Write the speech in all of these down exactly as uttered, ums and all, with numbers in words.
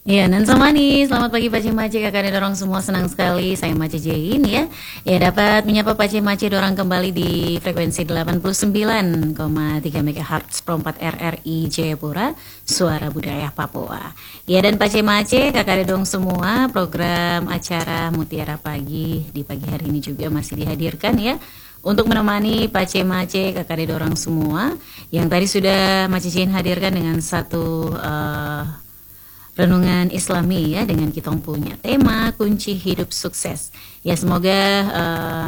Iya, dan sama nih, selamat pagi Pace Mace, kakak dan dorong semua, senang sekali saya Mace Jain ya. Ya, dapat menyapa Pace Mace dorong kembali di frekuensi delapan puluh sembilan koma tiga MHz Pro empat R R I Jayapura, Suara Budaya Papua. Ya, dan Pace Mace, kakak dan dorong semua, program acara Mutiara Pagi di pagi hari ini juga masih dihadirkan ya, untuk menemani Pace Mace, kakak dan dorong semua, yang tadi sudah Mace Jain hadirkan dengan satu uh, renungan Islami ya, dengan kita punya tema kunci hidup sukses. Ya, semoga uh,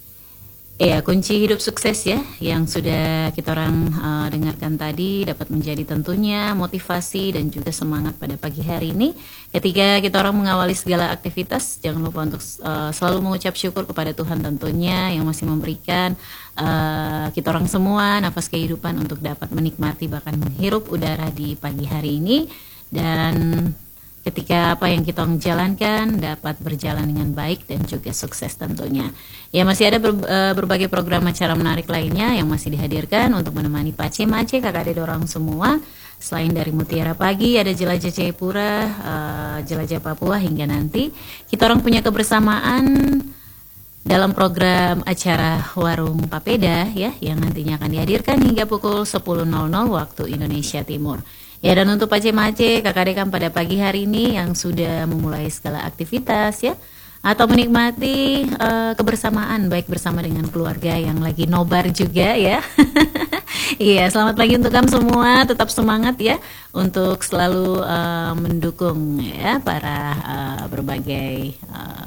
ya kunci hidup sukses ya yang sudah kita orang uh, dengarkan tadi dapat menjadi tentunya motivasi dan juga semangat pada pagi hari ini ketika kita orang mengawali segala aktivitas. Jangan lupa untuk uh, selalu mengucap syukur kepada Tuhan tentunya yang masih memberikan uh, kita orang semua nafas kehidupan untuk dapat menikmati bahkan menghirup udara di pagi hari ini. Dan ketika apa yang kita jalankan dapat berjalan dengan baik dan juga sukses tentunya. Ya, masih ada ber, uh, berbagai program acara menarik lainnya yang masih dihadirkan untuk menemani Pace Mace, kakak adik orang semua. Selain dari Mutiara Pagi, ada Jelajah Jayapura, uh, Jelajah Papua, hingga nanti kita orang punya kebersamaan dalam program acara Warung Papeda ya, yang nantinya akan dihadirkan hingga pukul sepuluh waktu Indonesia Timur. Ya, dan untuk Pace Mace, kakak adik pada pagi hari ini yang sudah memulai segala aktivitas ya, atau menikmati uh, kebersamaan baik bersama dengan keluarga yang lagi nobar juga ya. Iya, selamat pagi untuk kamu semua, tetap semangat ya untuk selalu uh, mendukung ya para uh, berbagai uh,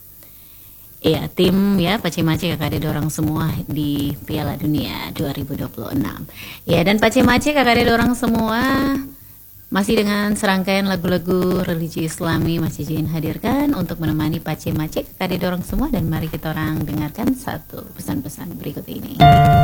Iya, tim ya Pace Mace, kakak adik orang semua di Piala Dunia dua ribu dua puluh enam. Ya, dan Pace Mace, kakak adik orang semua masih dengan serangkaian lagu-lagu religi Islami Mace Jain hadirkan untuk menemani Pace Mace, kakak adik orang semua. Dan mari kita orang dengarkan satu pesan-pesan berikut ini.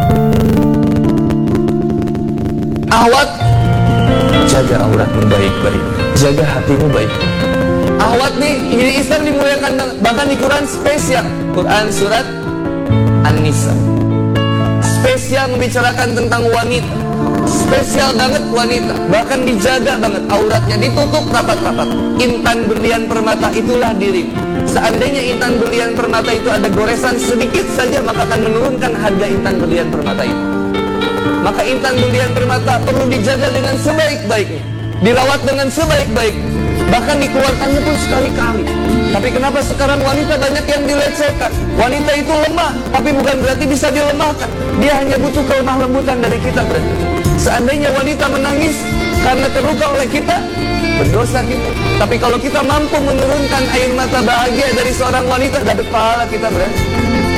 Ahwat, jaga auratmu baik-baik, jaga hatimu baik. Ahwat nih, ini Islam dimuliakan bahkan di Quran spesial. Quran surat An-Nisa spesial membicarakan tentang wanita. Spesial banget wanita, bahkan dijaga banget auratnya, ditutup rapat-rapat. Intan berlian permata itulah diri. Seandainya intan berlian permata itu ada goresan sedikit saja, maka akan menurunkan harga intan berlian permata itu. Maka intan berlian permata perlu dijaga dengan sebaik-baiknya, dirawat dengan sebaik-baiknya, bahkan dikeluarkannya pun sekali-kali. Tapi kenapa sekarang wanita banyak yang dilecehkan? Wanita itu lemah, tapi bukan berarti bisa dilemahkan. Dia hanya butuh kelemah lembutan dari kita berarti. Seandainya wanita menangis karena terluka oleh kita, berdosa kita. Tapi kalau kita mampu menurunkan air mata bahagia dari seorang wanita, dapat pahala kita berarti.